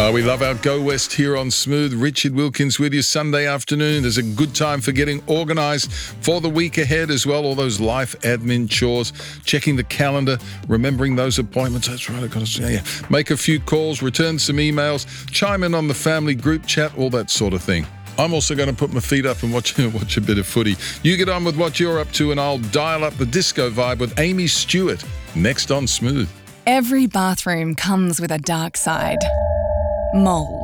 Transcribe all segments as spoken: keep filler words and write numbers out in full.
Uh, we love our Go West here on Smooth. Richard Wilkins with you Sunday afternoon. There's a good time for getting organised for the week ahead as well. All those life admin chores, checking the calendar, remembering those appointments. That's right, I've got to say, yeah. Make a few calls, return some emails, chime in on the family group chat, all that sort of thing. I'm also going to put my feet up and watch, watch a bit of footy. You get on with what you're up to and I'll dial up the disco vibe with Amy Stewart next on Smooth. Every bathroom comes with a dark side. Mould.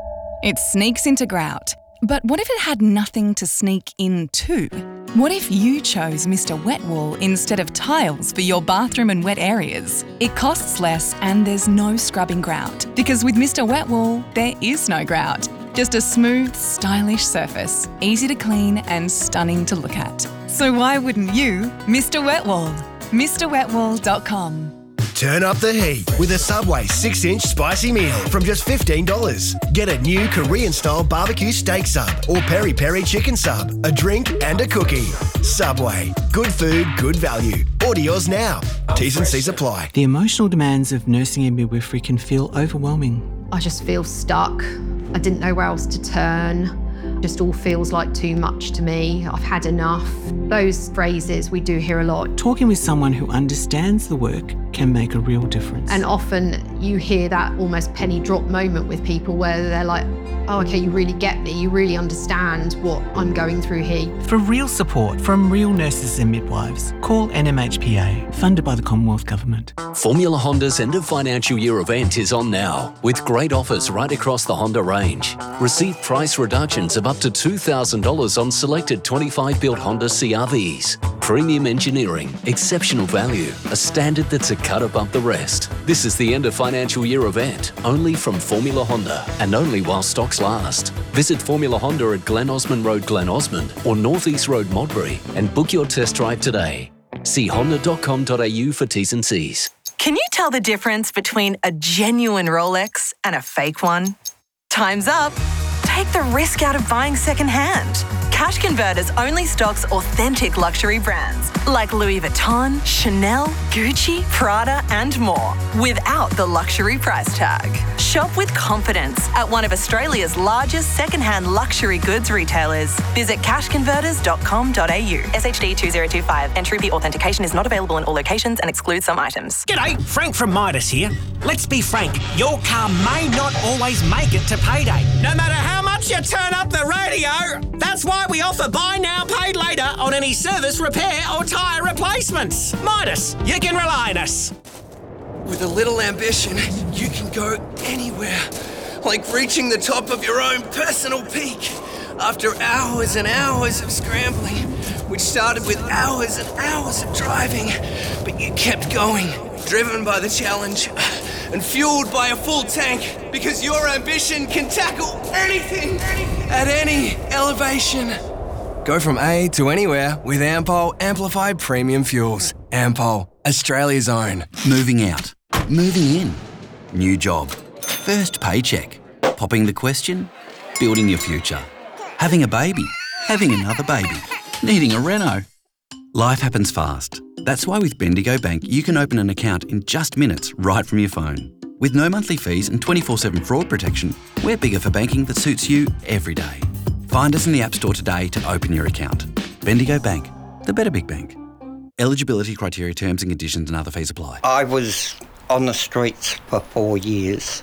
It sneaks into grout. But what if it had nothing to sneak into? What if you chose Mister Wet Wool instead of tiles for your bathroom and wet areas? It costs less and there's no scrubbing grout. Because with Mister Wet Wool, there is no grout. Just a smooth, stylish surface, easy to clean and stunning to look at. So why wouldn't you, Mister Wet Wool? Mr wet wool dot com. Turn up the heat with a Subway six inch spicy meal from just fifteen dollars. Get a new Korean-style barbecue steak sub or peri-peri chicken sub, a drink and a cookie. Subway. Good food, good value. Order yours now. T's and C's apply. The emotional demands of nursing and midwifery can feel overwhelming. I just feel stuck. I didn't know where else to turn. Just all feels like too much to me. I've had enough. Those phrases we do hear a lot. Talking with someone who understands the work can make a real difference. And often you hear that almost penny drop moment with people where they're like, oh, okay, you really get me. You really understand what I'm going through here. For real support from real nurses and midwives, call N M H P A, funded by the Commonwealth Government. Formula Honda's end of financial year event is on now, with great offers right across the Honda range. Receive price reductions of up to two thousand dollars on selected twenty-five built Honda C R Vs. Premium engineering, exceptional value, a standard that's a cut above the rest. This is the end of financial year event, only from Formula Honda, and only while stocks last. Visit Formula Honda at Glen Osmond Road, Glen Osmond, or North East Road, Modbury, and book your test drive today. See honda dot com dot a u for T's and C's. Can you tell the difference between a genuine Rolex and a fake one? Time's up. Take the risk out of buying secondhand. Cash Converters only stocks authentic luxury brands like Louis Vuitton, Chanel, Gucci, Prada, and more without the luxury price tag. Shop with confidence at one of Australia's largest secondhand luxury goods retailers. Visit cash converters dot com dot a u. S H D two zero two five. Entry fee authentication is not available in all locations and excludes some items. G'day, Frank from Midas here. Let's be frank, your car may not always make it to payday. No matter how much you turn up the radio, that's why we offer buy now, paid later on any service, repair or tyre replacements. Midas, you can rely on us. With a little ambition, you can go anywhere, like reaching the top of your own personal peak. After hours and hours of scrambling, which started with hours and hours of driving, but you kept going, driven by the challenge and fueled by a full tank, because your ambition can tackle anything at any elevation. Go from A to anywhere with Ampol Amplified Premium Fuels. Ampol, Australia's own. Moving out. Moving in. New job. First paycheck. Popping the question. Building your future. Having a baby. Having another baby. Needing a reno. Life happens fast. That's why with Bendigo Bank you can open an account in just minutes right from your phone. With no monthly fees and twenty-four seven fraud protection, we're bigger for banking that suits you every day. Find us in the App Store today to open your account. Bendigo Bank, the better big bank. Eligibility criteria, terms and conditions and other fees apply. I was on the streets for four years.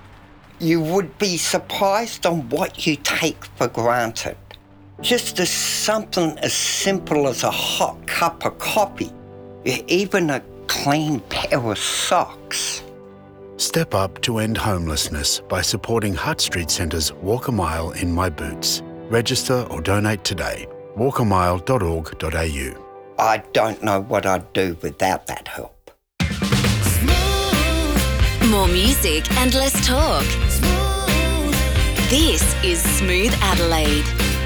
You would be surprised on what you take for granted. Just as something as simple as a hot cup of coffee, even a clean pair of socks. Step up to end homelessness by supporting Hutt Street Centre's Walk a Mile in My Boots. Register or donate today. walk a mile dot org dot a u. I don't know what I'd do without that help. More music and less talk. This is Smooth Adelaide.